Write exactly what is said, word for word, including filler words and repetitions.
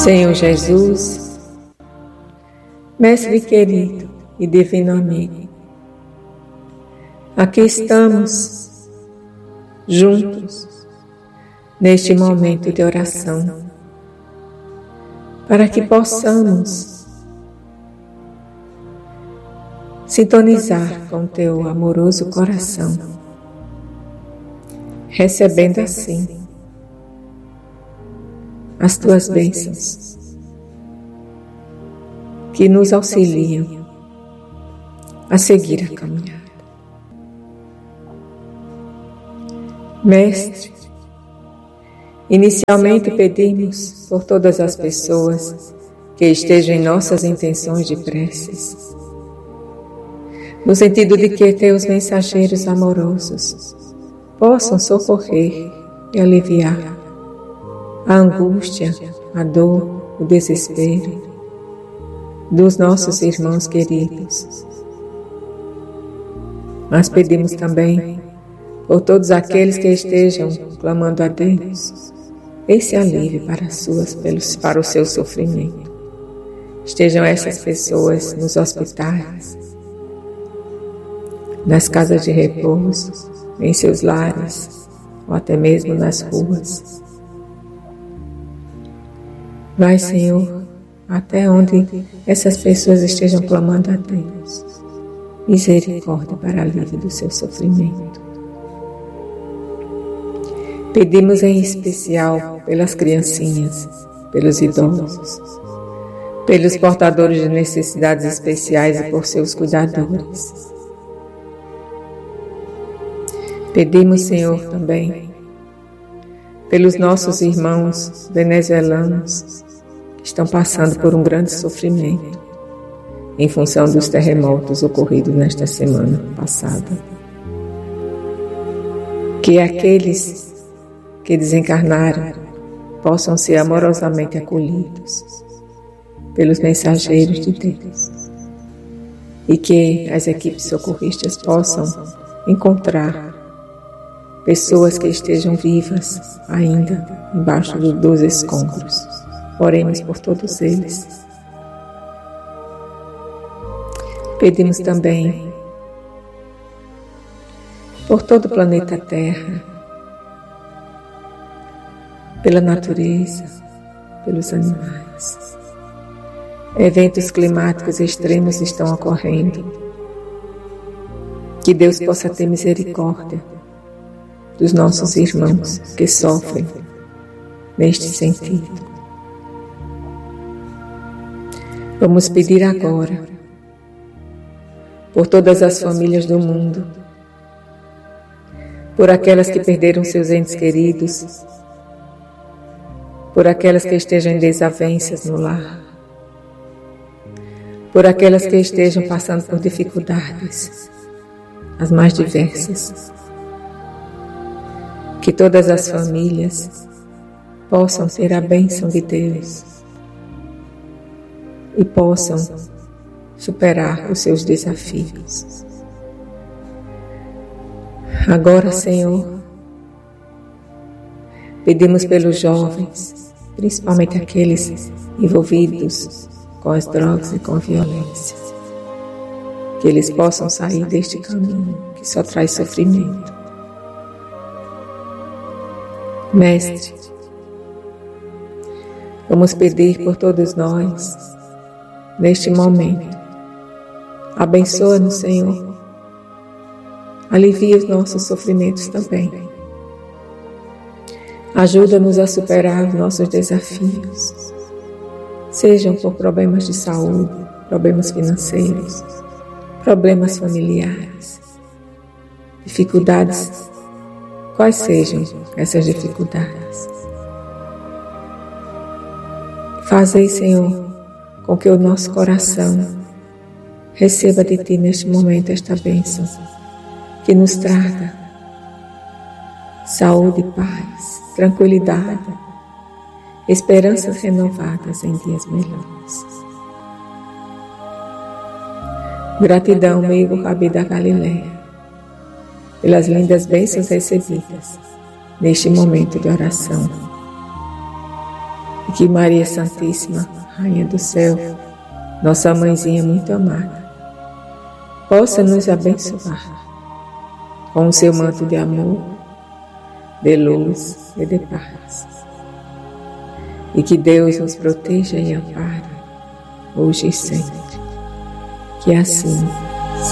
Senhor Jesus, Mestre querido e divino amigo, aqui estamos juntos neste momento de oração para que possamos sintonizar com o teu amoroso coração, recebendo assim as tuas bênçãos que nos auxiliam a seguir a caminhada. Mestre, inicialmente pedimos por todas as pessoas que estejam em nossas intenções de preces, no sentido de que teus mensageiros amorosos possam socorrer e aliviar a angústia, a dor, o desespero dos nossos irmãos queridos. Mas pedimos também por todos aqueles que estejam clamando a Deus esse alívio para, suas, pelos, para o seu sofrimento. Estejam essas pessoas nos hospitais, nas casas de repouso, em seus lares ou até mesmo nas ruas. Vai, Senhor, até onde essas pessoas estejam clamando a Deus misericórdia para alívio do seu sofrimento. Pedimos em especial pelas criancinhas, pelos idosos, pelos portadores de necessidades especiais e por seus cuidadores. Pedimos, Senhor, também pelos nossos irmãos venezuelanos que estão passando por um grande sofrimento em função dos terremotos ocorridos nesta semana passada. Que aqueles que desencarnaram possam ser amorosamente acolhidos pelos mensageiros de Deus e que as equipes socorristas possam encontrar pessoas que estejam vivas ainda embaixo dos escombros. Oremos por todos eles. Pedimos também por todo o planeta Terra, pela natureza, pelos animais. Eventos climáticos extremos estão ocorrendo. Que Deus possa ter misericórdia dos nossos irmãos que sofrem neste sentido. Vamos pedir agora por todas as famílias do mundo, por aquelas que perderam seus entes queridos, por aquelas que estejam em desavenças no lar, por aquelas que estejam passando por dificuldades, as mais diversas. Que todas as famílias possam ter a bênção de Deus e possam superar os seus desafios. Agora, Senhor, pedimos pelos jovens, principalmente aqueles envolvidos com as drogas e com a violência, que eles possam sair deste caminho que só traz sofrimento. Mestre, vamos pedir por todos nós, neste momento. Abençoa-nos, Senhor. Alivia os nossos sofrimentos também. Ajuda-nos a superar os nossos desafios, sejam por problemas de saúde, problemas financeiros, problemas familiares, dificuldades. Quais sejam essas dificuldades? Fazei, Senhor, com que o nosso coração receba de Ti neste momento esta bênção, que nos traga saúde, paz, tranquilidade, esperanças renovadas em dias melhores. Gratidão, meu Rabi da Galileia, pelas lindas bênçãos recebidas neste momento de oração. e que Maria Santíssima, Rainha do Céu, nossa mãezinha muito amada, possa nos abençoar com o seu manto de amor, de luz e de paz. E que Deus nos proteja e ampare, hoje e sempre. Que assim